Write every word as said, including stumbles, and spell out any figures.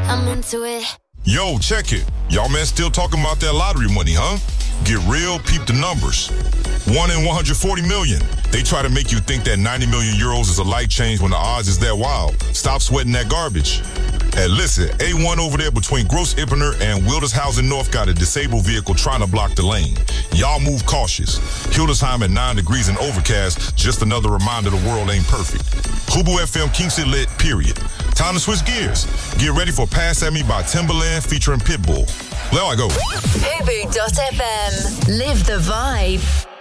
I'm into it. Yo, check it. Y'all man still talking about that lottery money, huh? Get real, peep the numbers. One in one hundred forty million. They try to make you think that ninety million euros is a light change when the odds is that wild. Stop sweating that garbage. Hey, listen, A one over there between Gross Ippener and Wildershausen North got a disabled vehicle trying to block the lane. Y'all move cautious. Hildesheim at nine degrees and overcast, just another reminder the world ain't perfect. Hubu F M Kingsley lit, period. Time to switch gears. Get ready for Pass At Me by Timberland featuring Pitbull. There I go. Hubu dot F M. Live the vibe.